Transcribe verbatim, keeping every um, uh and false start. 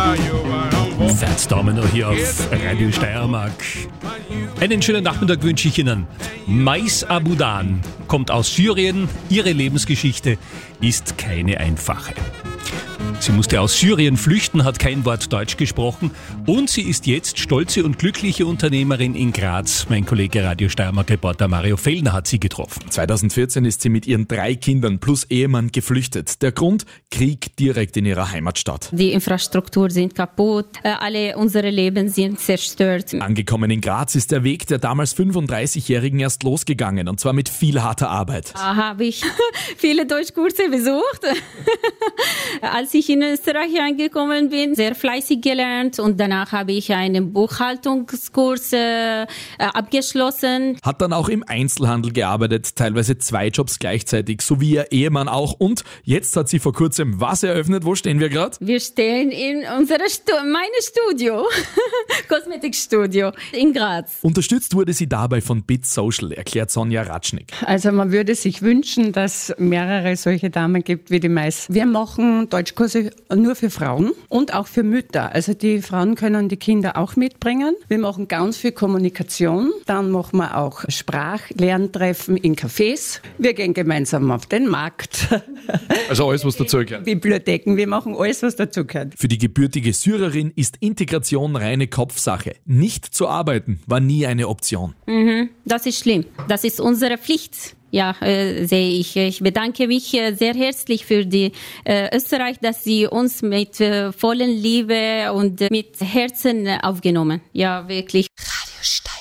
Fats Domino hier auf Radio Steiermark. Einen schönen Nachmittag wünsche ich Ihnen. Mais Abudan kommt aus Syrien. Ihre Lebensgeschichte ist keine einfache. Sie musste aus Syrien flüchten, hat kein Wort Deutsch gesprochen und sie ist jetzt stolze und glückliche Unternehmerin in Graz. Mein Kollege Radio Steiermark-Reporter Mario Fellner hat sie getroffen. zweitausendvierzehn ist sie mit ihren drei Kindern plus Ehemann geflüchtet. Der Grund? Krieg direkt in ihrer Heimatstadt. Die Infrastruktur sind kaputt, alle unsere Leben sind zerstört. Angekommen in Graz ist der Weg der damals fünfunddreißigjährigen erst losgegangen und zwar mit viel harter Arbeit. Da habe ich viele Deutschkurse besucht. Als ich in Österreich angekommen bin, sehr fleißig gelernt und danach habe ich einen Buchhaltungskurs äh, abgeschlossen. Hat dann auch im Einzelhandel gearbeitet, teilweise zwei Jobs gleichzeitig, so wie ihr Ehemann auch. Und jetzt hat sie vor kurzem was eröffnet? Wo stehen wir gerade? Wir stehen in unserem Stu- meinem Studio, Kosmetikstudio in Graz. Unterstützt wurde sie dabei von Bit Social, erklärt Sonja Ratschnick. Also man würde sich wünschen, dass es mehrere solche Damen gibt wie die Mais. Wir machen Deutschkurse nur für Frauen und auch für Mütter. Also die Frauen können die Kinder auch mitbringen. Wir machen ganz viel Kommunikation. Dann machen wir auch Sprachlerntreffen in Cafés. Wir gehen gemeinsam auf den Markt. Also alles, was dazugehört. Bibliotheken, wir machen alles, was dazugehört. Für die gebürtige Syrerin ist Integration reine Kopfsache. Nicht zu arbeiten war nie eine Option. Mhm, das ist schlimm. Das ist unsere Pflicht. Ja, äh, sehe ich. Ich bedanke mich äh, sehr herzlich für die äh, Österreich, dass sie uns mit äh, vollen Liebe und äh, mit Herzen aufgenommen. Ja, wirklich. Radio Steiermark.